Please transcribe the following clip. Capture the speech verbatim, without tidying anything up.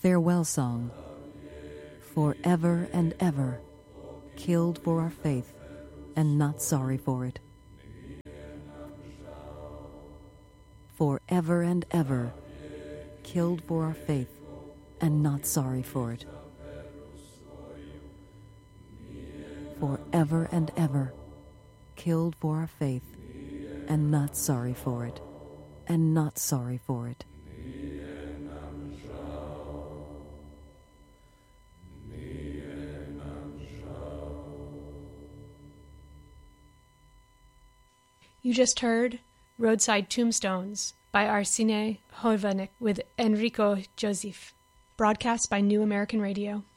farewell song. Forever and ever, killed for our faith and not sorry for it. Forever and ever, killed for our faith and not sorry for it. Forever and ever, killed for our faith and not sorry for it, and not sorry for it. You just heard Roadside Tombstones by Arsine Hovanec with Enrico Joseph, broadcast by New American Radio.